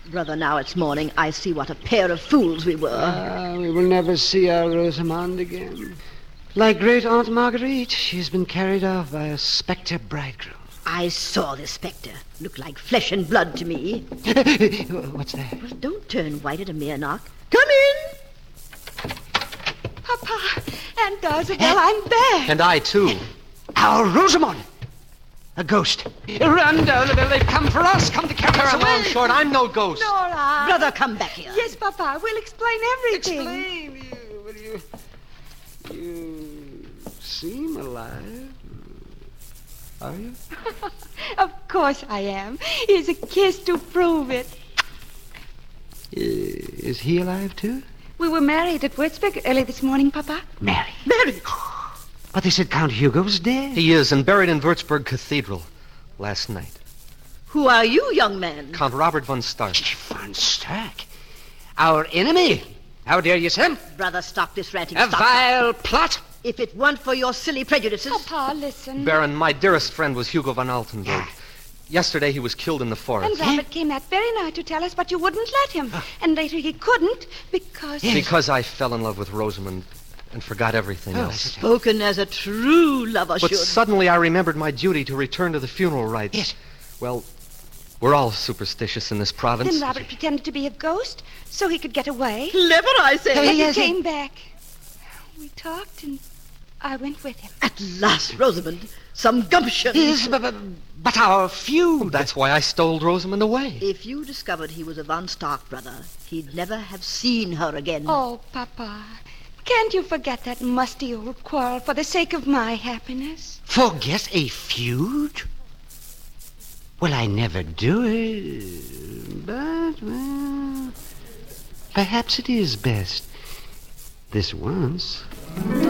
Brother, now it's morning. I see what a pair of fools we were. We will never see our Rosamond again. Like great Aunt Marguerite, she's been carried off by a spectre bridegroom. I saw the spectre. Looked like flesh and blood to me. What's that? Well, don't turn white at a mere knock. Come in! Papa, Aunt Dozabel, I'm back. And I, too. Our Rosamond! A ghost. Run, Dozabel, they've come for us. Come to carry us Caroline away. Short, I'm no ghost. Nora. Brother, come back here. Yes, Papa, we'll explain everything. You seem alive. Are you? Of course I am. Here's a kiss to prove it. Is he alive, too? We were married at Würzburg early this morning, Papa. Mary. Mary! But they said Count Hugo's dead. He is, and buried in Würzburg Cathedral last night. Who are you, young man? Count Robert von Stark. Von Stark? Our enemy? How dare you, Sam? Brother, stop this ranting. A Stop. vile plot? If it weren't for your silly prejudices... Papa, listen. Baron, my dearest friend was Hugo von Altenburg. Yesterday he was killed in the forest. And Robert came that very night to tell us, but you wouldn't let him. And later he couldn't because... Because I fell in love with Rosamond and forgot everything else. Spoken as a true lover But should. suddenly I remembered my duty to return to the funeral rites. Yes. Well, we're all superstitious in this province. Then Robert pretended to be a ghost so he could get away. Clever, I say. But yes, he came back. We talked and I went with him. At last, Rosamond. Some gumption. Yes, but our feud. That's why I stole Rosamond away. If you discovered he was a Von Stark brother, he'd never have seen her again. Oh, Papa, can't you forget that musty old quarrel for the sake of my happiness? Forget a feud? Well, I never do it. But, well, perhaps it is best. This once.